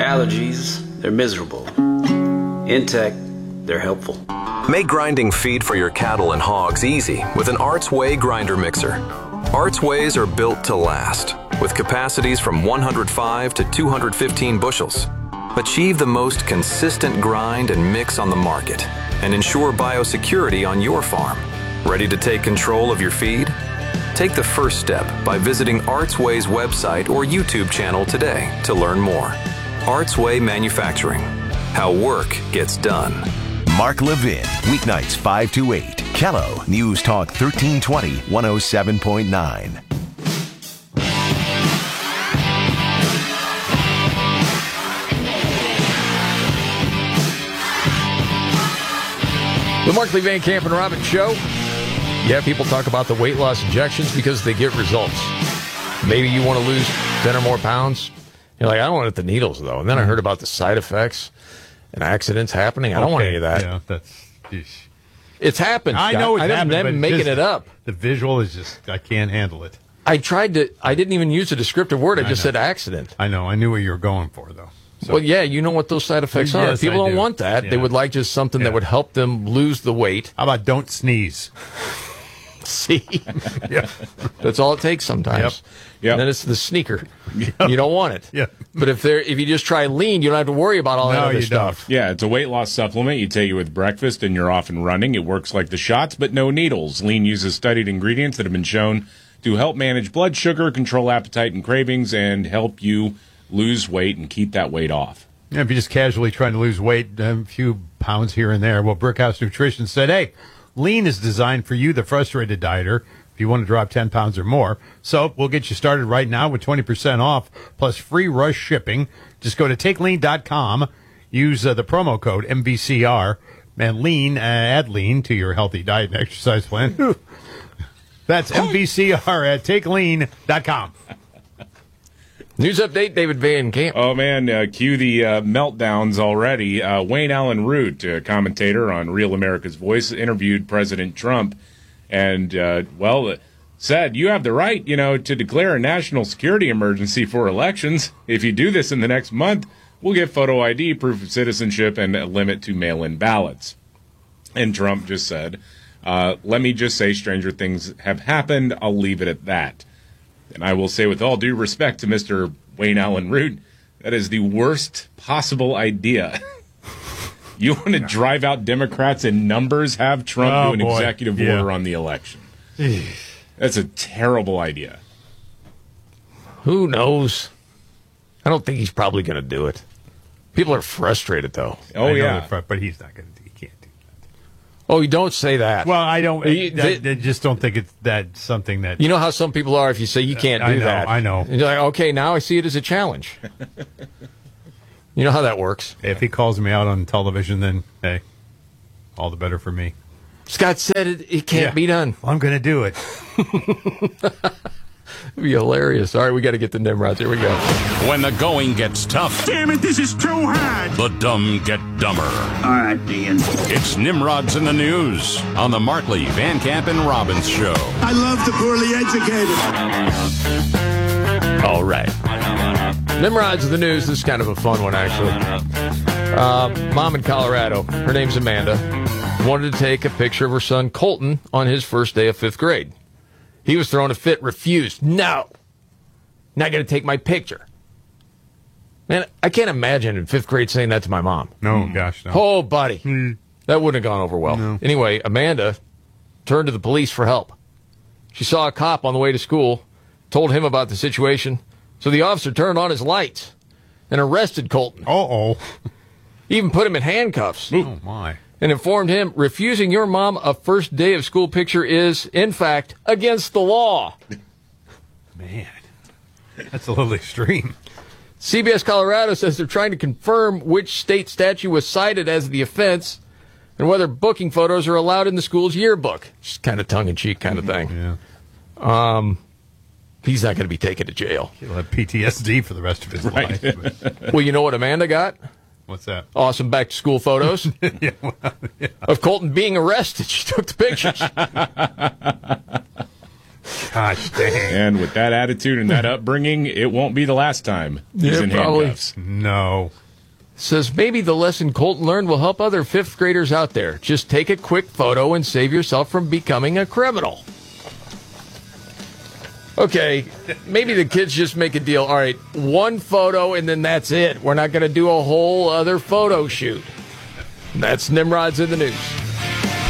allergies, they're miserable. In tech, they're helpful. Make grinding feed for your cattle and hogs easy with an Arts Way grinder mixer. Arts Ways are built to last, with capacities from 105 to 215 bushels. Achieve the most consistent grind and mix on the market, and ensure biosecurity on your farm. Ready to take control of your feed? Take the first step by visiting Arts Way's website or YouTube channel today to learn more. Arts Way Manufacturing. How work gets done. Mark Levin, weeknights 5 to 8. Kello, News Talk 1320, 107.9. The Markley, Van Camp, and Robbins Show. Yeah, people talk about the weight loss injections because they get results. Maybe you want to lose 10 or more pounds. You're like, I don't want the needles, though. And then I heard about the side effects and accidents happening. I don't want any of that. Yeah, that's... It's happened. I know it's happened, but I'm making it up. The visual is just... I can't handle it. I didn't even use a descriptive word. I just said accident. I know. I knew what you were going for, though. So. Well, yeah, you know what those side effects are. Yes, People I don't do. want that. Yeah. They would like just something that would help them lose the weight. How about don't sneeze? See? Yeah. That's all it takes sometimes. Yep. And then it's the sneaker. Yep. You don't want it. Yeah. But if you just try lean, you don't have to worry about all that other stuff. Yeah, it's a weight loss supplement. You take it with breakfast and you're off and running. It works like the shots, but no needles. Lean uses studied ingredients that have been shown to help manage blood sugar, control appetite and cravings, and help you lose weight and keep that weight off. Yeah, if you're just casually trying to lose weight, a few pounds here and there, well, Brickhouse Nutrition said, hey, Lean is designed for you, the frustrated dieter, if you want to drop 10 pounds or more. So we'll get you started right now with 20% off plus free rush shipping. Just go to takelean.com, use the promo code MVCR, and add lean to your healthy diet and exercise plan. That's MVCR at takelean.com. News update, David Van Camp. Oh, man, cue the meltdowns already. Wayne Allen Root, commentator on Real America's Voice, interviewed President Trump and, said, you have the right, to declare a national security emergency for elections. If you do this in the next month, we'll get photo ID, proof of citizenship, and a limit to mail-in ballots. And Trump just said, let me just say stranger things have happened. I'll leave it at that. And I will say with all due respect to Mr. Wayne Allen Root, that is the worst possible idea. You want to drive out Democrats in numbers, have Trump do an executive order on the election. That's a terrible idea. Who knows? I don't think he's probably going to do it. People are frustrated, though. Oh, yeah. But he's not going to. He can't do that. Oh, you don't say that. Well, I don't. I just don't think it's that something that. You know how some people are if you say you can't do that. I know. And you're like, okay, now I see it as a challenge. You know how that works. If he calls me out on television, then, hey, all the better for me. Scott said it can't be done. Well, I'm going to do it. It'd be hilarious. All right, we got to get the Nimrods. Here we go. When the going gets tough. Damn it, this is too hard. The dumb get dumber. All right, Dean. It's Nimrods in the News on the Markley, Van Camp, and Robbins Show. I love the poorly educated. All right. Nimrods of the News. This is kind of a fun one, actually. Mom in Colorado, her name's Amanda, wanted to take a picture of her son Colton on his first day of 5th grade. He was throwing a fit, refused. No, not going to take my picture. Man, I can't imagine in 5th grade saying that to my mom. No, gosh, no. Oh, buddy. That wouldn't have gone over well. No. Anyway, Amanda turned to the police for help. She saw a cop on the way to school, told him about the situation, so the officer turned on his lights and arrested Colton. Uh-oh. Even put him in handcuffs. Oh, my. And informed him, refusing your mom a first day of school picture is, in fact, against the law. Man, that's a little extreme. CBS Colorado says they're trying to confirm which state statute was cited as the offense and whether booking photos are allowed in the school's yearbook. Just kind of tongue-in-cheek kind of thing. Yeah. He's not going to be taken to jail. He'll have PTSD for the rest of his life. But. Well, you know what Amanda got? What's that? Awesome back-to-school photos of Colton being arrested. She took the pictures. Gosh dang. And with that attitude and that upbringing, it won't be the last time he's in handcuffs. No. Says maybe the lesson Colton learned will help other fifth graders out there. Just take a quick photo and save yourself from becoming a criminal. Okay, maybe the kids just make a deal. All right, one photo and then that's it. We're not going to do a whole other photo shoot. That's Nimrod's in the News.